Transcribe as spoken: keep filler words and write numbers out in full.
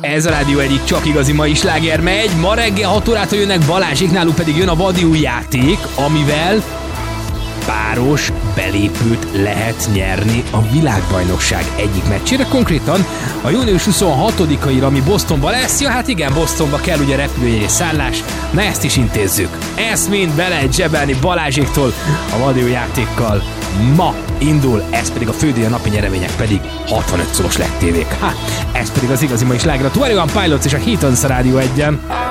Ez a rádió egyik csak igazi mai sláger megy. Ma reggel hat órától jönnek Balázsék, náluk pedig jön a vadi új játék, amivel páros belépőt lehet nyerni a világbajnokság egyik meccsére, konkrétan a június huszonhatodikaira, ami Bostonban lesz. Ja, hát igen, Bostonba kell ugye repülőjegy és szállás, na ezt is intézzük. Ezt mind be lehet zsebelni Balázséktól a vadi új játékkal. Ma indul, ez pedig a fődíj, a napi nyeremények pedig hatvanöt szoros lett tévék. Ha, ez pedig az igazi mai sláger, a Twenty One Pilots és a Heathens a rádió egyen.